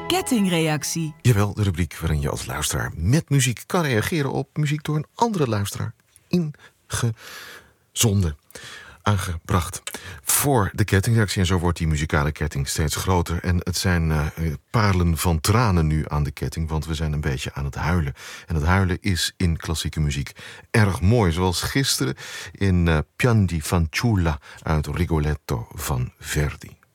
kettingreactie. Jawel, de rubriek waarin je als luisteraar met muziek kan reageren op muziek door een andere luisteraar ingezonden, aangebracht voor de kettingreactie. En zo wordt die muzikale ketting steeds groter. En het zijn parelen van tranen nu aan de ketting, want we zijn een beetje aan het huilen. En het huilen is in klassieke muziek erg mooi. Zoals gisteren in Pian di Fanciulla uit Rigoletto van Verdi.